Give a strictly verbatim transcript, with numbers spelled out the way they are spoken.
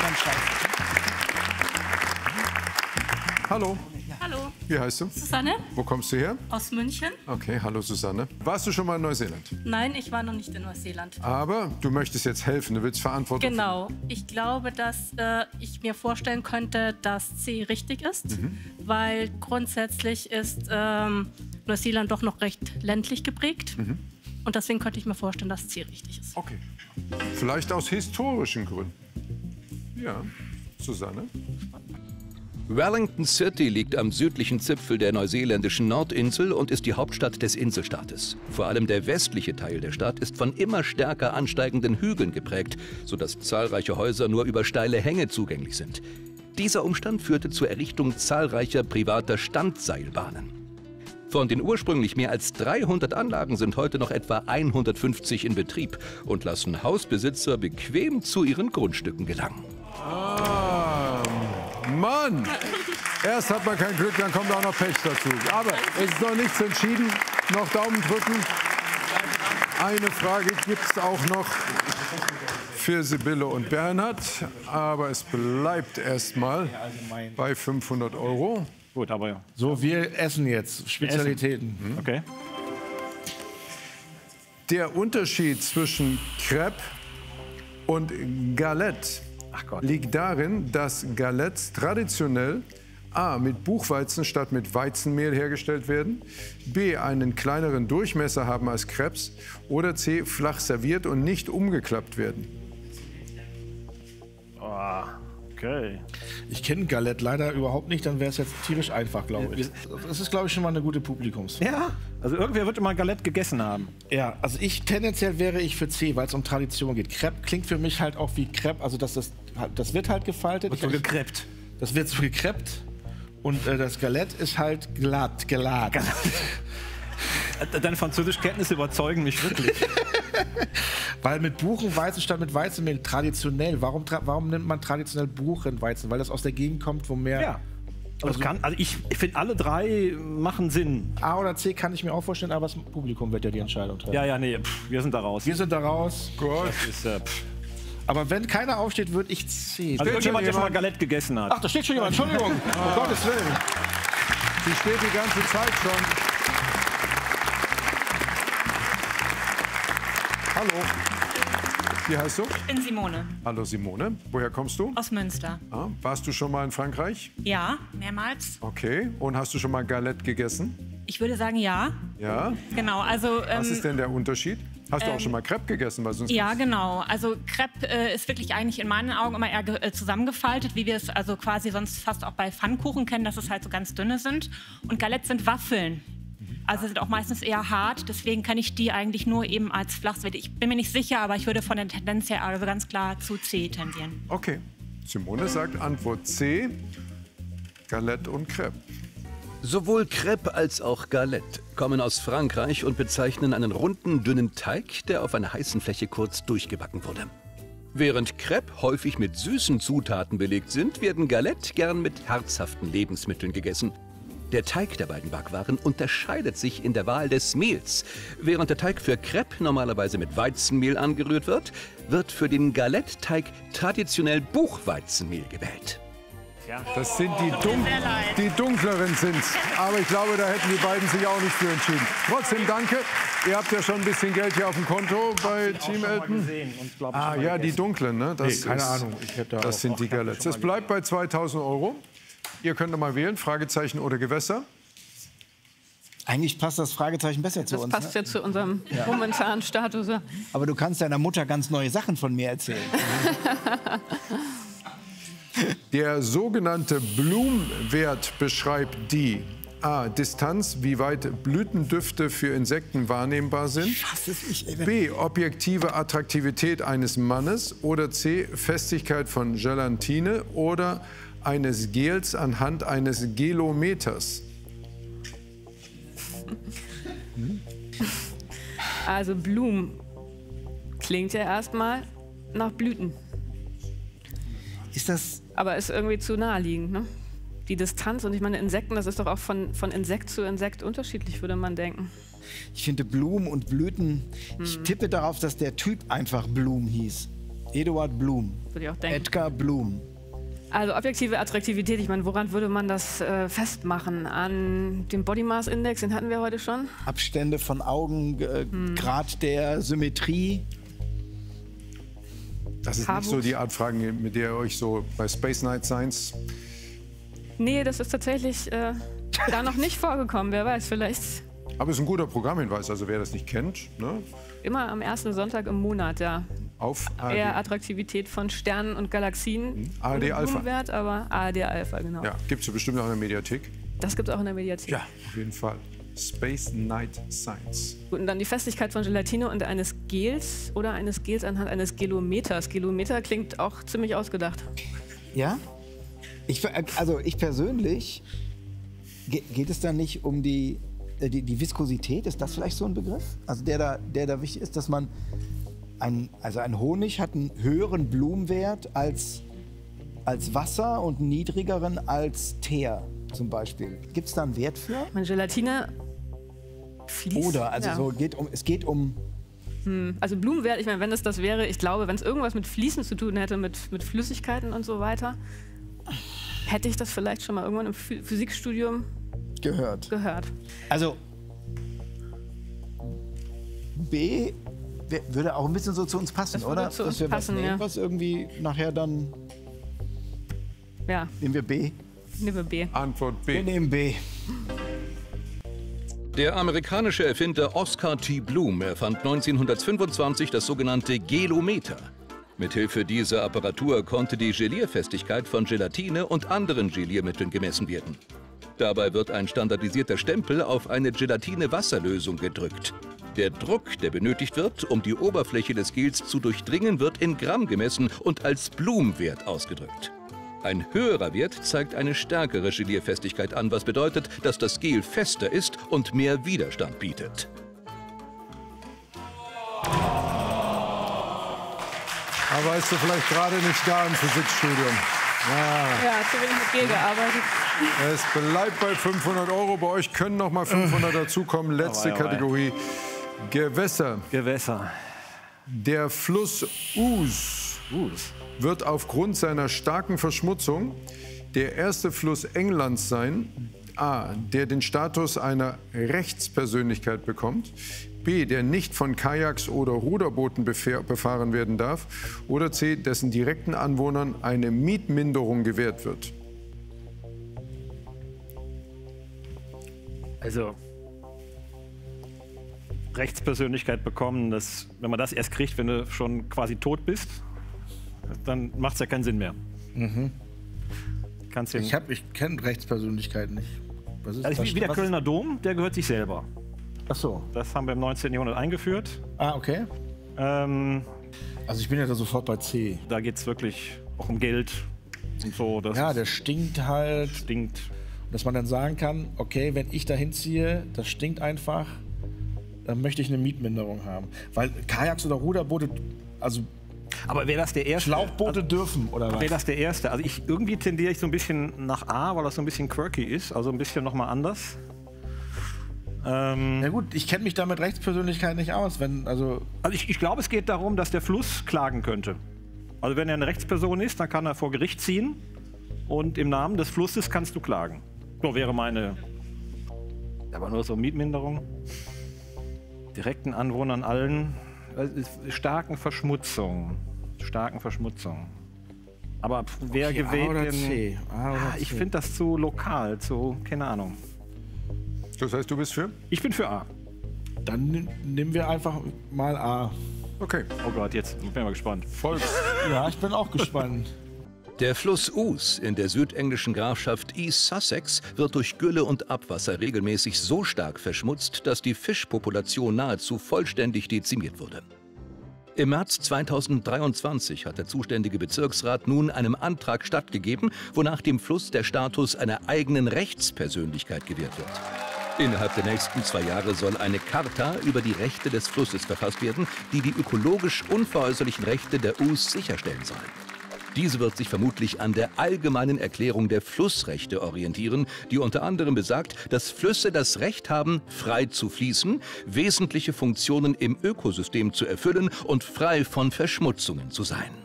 dann scheiße. Hallo. Hallo. Wie heißt du? Susanne. Wo kommst du her? Aus München. Okay, hallo Susanne. Warst du schon mal in Neuseeland? Nein, ich war noch nicht in Neuseeland. Aber du möchtest jetzt helfen, du willst Verantwortung. Genau. Ich glaube, dass äh, ich mir vorstellen könnte, dass C richtig ist, mhm. weil grundsätzlich ist ähm, Neuseeland doch noch recht ländlich geprägt. Mhm. Und deswegen könnte ich mir vorstellen, dass C richtig ist. Okay. Vielleicht aus historischen Gründen. Ja, Susanne? Wellington City liegt am südlichen Zipfel der neuseeländischen Nordinsel und ist die Hauptstadt des Inselstaates. Vor allem der westliche Teil der Stadt ist von immer stärker ansteigenden Hügeln geprägt, sodass zahlreiche Häuser nur über steile Hänge zugänglich sind. Dieser Umstand führte zur Errichtung zahlreicher privater Standseilbahnen. Von den ursprünglich mehr als dreihundert Anlagen sind heute noch etwa hundertfünfzig in Betrieb und lassen Hausbesitzer bequem zu ihren Grundstücken gelangen. Ah, Mann! Erst hat man kein Glück, dann kommt auch noch Pech dazu. Aber es ist noch nichts entschieden. Noch Daumen drücken. Eine Frage gibt es auch noch für Sibylle und Bernhard. Aber es bleibt erstmal bei fünfhundert Euro. Gut, aber ja. So, wir essen jetzt Spezialitäten. Essen. Okay. Der Unterschied zwischen Crepe und Galette liegt darin, dass Galettes traditionell A. mit Buchweizen statt mit Weizenmehl hergestellt werden, B. einen kleineren Durchmesser haben als Crepes oder C. flach serviert und nicht umgeklappt werden. Oh, okay. Ich kenne Galette leider überhaupt nicht, dann wäre es jetzt tierisch einfach, glaube ich. Das ist, glaube ich, schon mal eine gute Publikumsfrage. Ja, also irgendwer wird immer Galette gegessen haben. Ja, also ich tendenziell wäre ich für C, weil es um Tradition geht. Crepe klingt für mich halt auch wie Crepe, also das, das, das wird halt gefaltet. Wird so gekreppt. Das wird so gekreppt und äh, das Galette ist halt glatt, glatt. Deine Französischkenntnisse überzeugen mich wirklich. Weil mit Buchenweizen statt mit Weizenmehl traditionell. Warum, tra warum nennt man traditionell Buchenweizen? Weil das aus der Gegend kommt, wo mehr... Ja. Also, kann, also ich, ich finde, alle drei machen Sinn. A oder C kann ich mir auch vorstellen, aber das Publikum wird ja die Entscheidung treffen. Ja, ja, nee, pff, wir sind da raus. Wir sind da raus. Gut. Das ist, äh, aber wenn keiner aufsteht, würde ich C. Also irgendjemand, der schon mal Galette gegessen hat. Ach, da steht schon jemand. Entschuldigung. Ah. Um Gottes Willen. Sie steht die ganze Zeit schon. Hallo. Wie heißt du? Ich bin Simone. Hallo Simone. Woher kommst du? Aus Münster. Ah, warst du schon mal in Frankreich? Ja, mehrmals. Okay. Und hast du schon mal Galette gegessen? Ich würde sagen, ja. Ja? Genau, also... Ähm, Was ist denn der Unterschied? Hast du ähm, auch schon mal Crepe gegessen? Weil sonst ja, genau. Also Crepe äh, ist wirklich eigentlich in meinen Augen immer eher äh, zusammengefaltet, wie wir es also quasi sonst fast auch bei Pfannkuchen kennen, dass es halt so ganz dünne sind. Und Galettes sind Waffeln. Also sind auch meistens eher hart, deswegen kann ich die eigentlich nur eben als Flachswerte. Ich bin mir nicht sicher, aber ich würde von der Tendenz her also ganz klar zu C tendieren. Okay. Simone sagt Antwort C, Galette und Crepe. Sowohl Crepe als auch Galette kommen aus Frankreich und bezeichnen einen runden, dünnen Teig, der auf einer heißen Fläche kurz durchgebacken wurde. Während Crepe häufig mit süßen Zutaten belegt sind, werden Galette gern mit herzhaften Lebensmitteln gegessen. Der Teig der beiden Backwaren unterscheidet sich in der Wahl des Mehls. Während der Teig für Crepe normalerweise mit Weizenmehl angerührt wird, wird für den Galette-Teig traditionell Buchweizenmehl gewählt. Das sind die, Dun die dunkleren sind's. Aber ich glaube, da hätten die beiden sich auch nicht für entschieden. Trotzdem danke. Ihr habt ja schon ein bisschen Geld hier auf dem Konto bei Team Elton. Ah ja, die dunklen, ne? Das nee, keine ist, Ahnung. Ich da das sind die Galettes. Es bleibt bei zweitausend Euro. Ihr könnt noch mal wählen, Fragezeichen oder Gewässer. Eigentlich passt das Fragezeichen besser zu das uns. Das passt ne? ja zu unserem ja. momentanen Status. Aber du kannst deiner Mutter ganz neue Sachen von mir erzählen. Der sogenannte Bloom-Wert beschreibt die A. Distanz, wie weit Blütendüfte für Insekten wahrnehmbar sind. B. Objektive Attraktivität eines Mannes. Oder C. Festigkeit von Gelatine oder eines Gels anhand eines Gelometers. Also Blumen klingt ja erstmal nach Blüten. Ist das... Aber ist irgendwie zu naheliegend, ne? Die Distanz und ich meine Insekten, das ist doch auch von, von Insekt zu Insekt unterschiedlich, würde man denken. Ich finde Blumen und Blüten, hm. ich tippe darauf, dass der Typ einfach Blum hieß. Eduard Blum. Würde ich auch denken. Edgar Blum. Also objektive Attraktivität, ich meine, woran würde man das äh, festmachen? An dem Body Mass Index, den hatten wir heute schon. Abstände von Augen, äh, hm. Grad der Symmetrie. Das ist Haarwuchs. nicht so die Art Fragen, mit der ihr euch so bei Space Night Science... Nee, das ist tatsächlich äh, da noch nicht vorgekommen. Wer weiß, vielleicht Aber es ist ein guter Programmhinweis, also wer das nicht kennt, ne? immer am ersten Sonntag im Monat, ja. Auf A R D. Eher Attraktivität von Sternen und Galaxien. A R D Alpha. Wert, aber A R D Alpha, genau. Ja, gibt es bestimmt auch in der Mediathek. Das gibt es auch in der Mediathek. Ja, auf jeden Fall. Space Night Science. Gut, und dann die Festigkeit von Gelatine und eines Gels oder eines Gels anhand eines Gelometers. Gelometer klingt auch ziemlich ausgedacht. Ja? Ich, also ich persönlich, ge geht es da nicht um die, äh, die, die Viskosität? Ist das vielleicht so ein Begriff? Also der da, der da wichtig ist, dass man, ein, also ein Honig hat einen höheren Blumenwert als, als Wasser und einen niedrigeren als Teer zum Beispiel. Gibt es da einen Wert für? Meine Gelatine fließt. Oder, also ja. so geht um, es geht um... Hm, also Blumenwert, ich meine, wenn es das wäre, ich glaube, wenn es irgendwas mit Fließen zu tun hätte, mit, mit Flüssigkeiten und so weiter, hätte ich das vielleicht schon mal irgendwann im Physikstudium gehört. gehört. Also B würde auch ein bisschen so zu uns passen, Das würde oder? zu Dass uns wir passen, was nehmen, ja. was irgendwie nachher dann... Ja, Nehmen wir B? nehmen wir B. Antwort Wir B. nehmen B. Der amerikanische Erfinder Oscar T. Bloom erfand neunzehnhundertfünfundzwanzig das sogenannte Gelometer. Mithilfe dieser Apparatur konnte die Gelierfestigkeit von Gelatine und anderen Geliermitteln gemessen werden. Dabei wird ein standardisierter Stempel auf eine Gelatine-Wasserlösung gedrückt. Der Druck, der benötigt wird, um die Oberfläche des Gels zu durchdringen, wird in Gramm gemessen und als Blum-Wert ausgedrückt. Ein höherer Wert zeigt eine stärkere Gelierfestigkeit an, was bedeutet, dass das Gel fester ist und mehr Widerstand bietet. Aber weißt du, vielleicht gerade nicht da im Physikstudium. Ja. Ja, zu wenig mit Gel gearbeitet. Es bleibt bei fünfhundert Euro. Bei euch können noch mal fünfhundert dazukommen. Letzte Aber, aber. Kategorie. Gewässer. Gewässer. Der Fluss Ouse Us. wird aufgrund seiner starken Verschmutzung der erste Fluss Englands sein. A, der den Status einer Rechtspersönlichkeit bekommt. B, der nicht von Kajaks oder Ruderbooten befahren werden darf. Oder C, dessen direkten Anwohnern eine Mietminderung gewährt wird. Also Rechtspersönlichkeit bekommen, das, wenn man das erst kriegt, wenn du schon quasi tot bist, dann macht es ja keinen Sinn mehr. Mhm. Kannst den, Ich, hab- ich kenne Rechtspersönlichkeiten nicht. Was ist also was- wie der was- Kölner Dom, der gehört sich selber. Ach so. Das haben wir im neunzehnten Jahrhundert eingeführt. Ah, okay. Ähm, Also ich bin ja da sofort bei C. da geht es wirklich auch um Geld und so. Das Ja, der stinkt halt. stinkt. Dass man dann sagen kann, okay, wenn ich da hinziehe, das stinkt einfach, dann möchte ich eine Mietminderung haben. Weil Kajaks oder Ruderboote, also Aber wäre das der erste? Schlauchboote dürfen, oder was? Wäre das der erste? Also ich, irgendwie tendiere ich so ein bisschen nach A, weil das so ein bisschen quirky ist, also ein bisschen nochmal anders. Ähm, Na gut, ich kenne mich da mit Rechtspersönlichkeit nicht aus. Wenn, also, also ich, ich glaube, es geht darum, dass der Fluss klagen könnte. Also wenn er eine Rechtsperson ist, dann kann er vor Gericht ziehen und im Namen des Flusses kannst du klagen. So wäre meine, aber nur so Mietminderung. Direkten Anwohnern allen, also starken Verschmutzung, starken Verschmutzung. Aber wer Okay, A gewählt oder den- C? A oder Ah, ich C? finde das zu lokal, zu keine Ahnung. Das heißt, du bist für? Ich bin für A. dann nimm- nehmen wir einfach mal A. Okay. Oh Gott, jetzt bin ich mal gespannt. Volks. Ja, ich bin auch gespannt. Der Fluss Ouse in der südenglischen Grafschaft East Sussex wird durch Gülle und Abwasser regelmäßig so stark verschmutzt, dass die Fischpopulation nahezu vollständig dezimiert wurde. Im März zweitausenddreiundzwanzig hat der zuständige Bezirksrat nun einem Antrag stattgegeben, wonach dem Fluss der Status einer eigenen Rechtspersönlichkeit gewährt wird. Innerhalb der nächsten zwei Jahre soll eine Charta über die Rechte des Flusses verfasst werden, die die ökologisch unveräußerlichen Rechte der Ouse sicherstellen soll. Diese wird sich vermutlich an der allgemeinen Erklärung der Flussrechte orientieren, die unter anderem besagt, dass Flüsse das Recht haben, frei zu fließen, wesentliche Funktionen im Ökosystem zu erfüllen und frei von Verschmutzungen zu sein.